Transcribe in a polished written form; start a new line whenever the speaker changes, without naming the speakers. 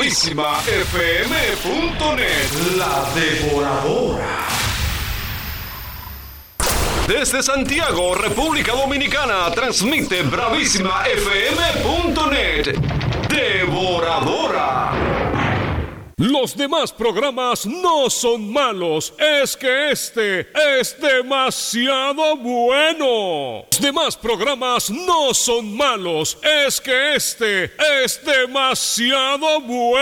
BravísimaFM.net, la devoradora. Desde Santiago, República Dominicana, transmite BravísimaFM.net, devoradora.
Los demás programas no son malos, es que este es demasiado bueno. Los demás programas no son malos, es que este es demasiado bueno.